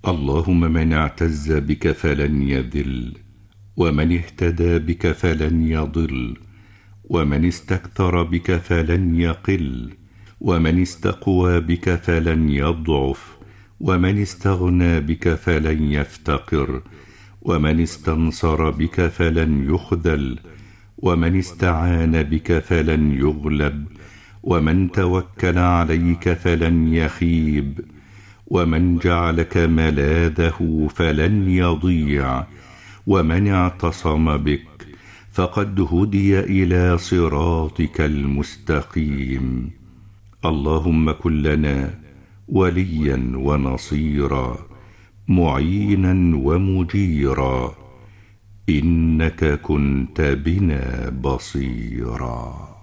اللهم من اعتز بك فلن يذل، ومن اهتدى بك فلن يضل، ومن استكثر بك فلن يقل، ومن استقوى بك فلن يضعف، ومن استغنى بك فلن يفتقر، ومن استنصر بك فلن يخذل، ومن استعان بك فلن يغلب، ومن توكل عليك فلن يخيب، ومن جعلك ملاذه فلن يضيع، ومن اعتصم بك فقد هدي إلى صراطك المستقيم. اللهم كن لنا وليا ونصيرا، معينا ومجيرا، إنك كنت بنا بصيرا.